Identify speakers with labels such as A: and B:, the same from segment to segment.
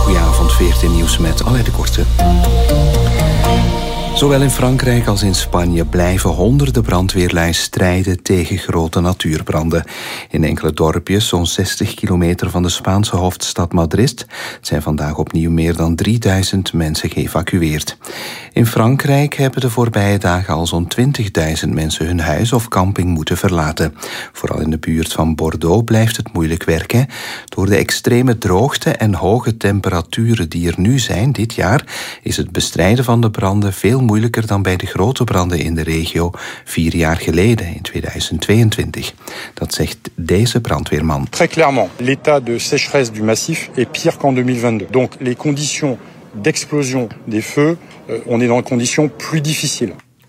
A: Goedenavond, VRT Nieuws met Alain de Korte. Zowel in Frankrijk als in Spanje blijven honderden brandweerlui strijden tegen grote natuurbranden. In enkele dorpjes, zo'n 60 kilometer van de Spaanse hoofdstad Madrid, zijn vandaag opnieuw meer dan 3000 mensen geëvacueerd. In Frankrijk hebben de voorbije dagen al zo'n 20.000 mensen hun huis of camping moeten verlaten. Vooral in de buurt van Bordeaux blijft het moeilijk werken. Door de extreme droogte en hoge temperaturen die er nu zijn dit jaar, is het bestrijden van de branden veel moeilijker dan bij de grote branden in de regio 4 jaar geleden, in 2022. Dat zegt deze brandweerman.
B: Très clairement, l'état de sécheresse du massif est pire qu'en 2022. Donc les conditions d'explosion des feux, on est dans des conditions plus difficiles.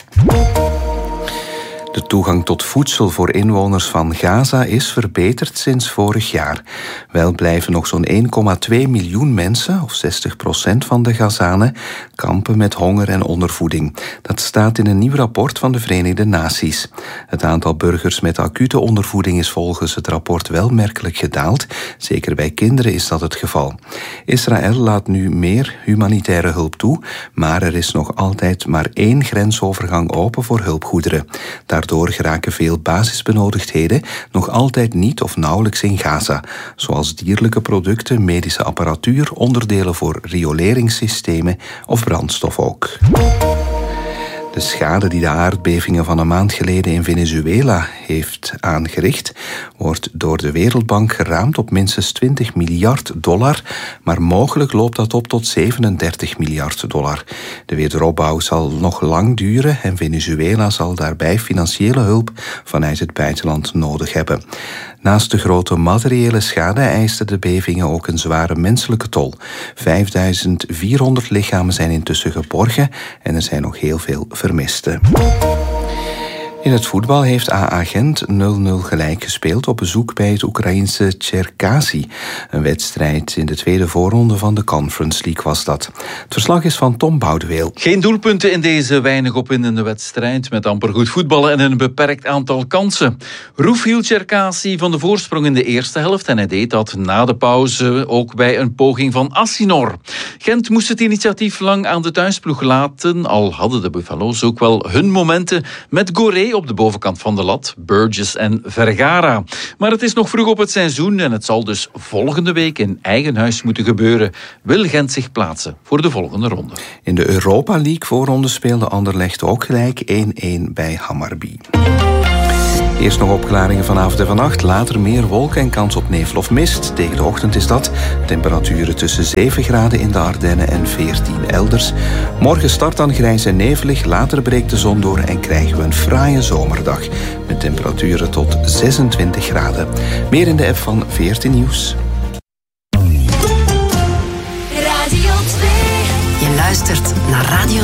A: De toegang tot voedsel voor inwoners van Gaza is verbeterd sinds vorig jaar. Wel blijven nog zo'n 1,2 miljoen mensen, of 60% van de Gazanen, kampen met honger en ondervoeding. Dat staat in een nieuw rapport van de Verenigde Naties. Het aantal burgers met acute ondervoeding is volgens het rapport wel merkelijk gedaald. Zeker bij kinderen is dat het geval. Israël laat nu meer humanitaire hulp toe, maar er is nog altijd maar 1 grensovergang open voor hulpgoederen. Daardoor geraken veel basisbenodigdheden nog altijd niet of nauwelijks in Gaza, zoals dierlijke producten, medische apparatuur, onderdelen voor rioleringssystemen of brandstof ook. De schade die de aardbevingen van een maand geleden in Venezuela heeft aangericht, wordt door de Wereldbank geraamd op minstens $20 miljard, maar mogelijk loopt dat op tot $37 miljard. De wederopbouw zal nog lang duren en Venezuela zal daarbij financiële hulp vanuit het buitenland nodig hebben. Naast de grote materiële schade eisten de bevingen ook een zware menselijke tol. 5400 lichamen zijn intussen geborgen en er zijn nog heel veel vermisten. In het voetbal heeft AA Gent 0-0 gelijk gespeeld op bezoek bij het Oekraïense Cherkasy. Een wedstrijd in de tweede voorronde van de Conference League was dat. Het verslag is van Tom Boudeweel.
C: Geen doelpunten in deze weinig opwindende wedstrijd met amper goed voetballen en een beperkt aantal kansen. Roef hield Cherkasy van de voorsprong in de eerste helft en hij deed dat na de pauze ook bij een poging van Assinor. Gent moest het initiatief lang aan de thuisploeg laten, al hadden de Buffalo's ook wel hun momenten met Goré op de bovenkant van de lat, Burgess en Vergara. Maar het is nog vroeg op het seizoen en het zal dus volgende week in eigen huis moeten gebeuren. Wil Gent zich plaatsen voor de volgende ronde.
A: In de Europa League voorronde speelde Anderlecht ook gelijk 1-1 bij Hammarby. Eerst nog opklaringen vanavond en vannacht. Later meer wolken en kans op nevel of mist. Tegen de ochtend is dat. Temperaturen tussen 7 graden in de Ardennen en 14 elders. Morgen start dan grijs en nevelig. Later breekt de zon door en krijgen we een fraaie zomerdag. Met temperaturen tot 26 graden. Meer in de app van VRT Nieuws.
D: Radio 2. Je luistert naar Radio